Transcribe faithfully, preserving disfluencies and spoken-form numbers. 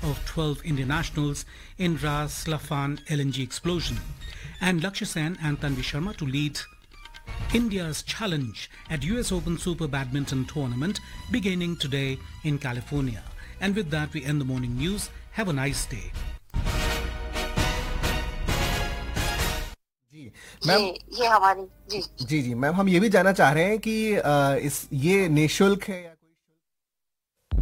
of twelve Indian nationals in Ras Laffan L N G explosion. And Lakshya Sen and Tanvi Sharma to lead India's challenge at U S Open Super Badminton Tournament beginning today in California. And with that, we end the morning news. Have a nice day. Ji ma'am, ये हमारी जी जी जी ma'am, हम ये भी जानना चाह रहे हैं कि आ, इस ये निःशुल्क है या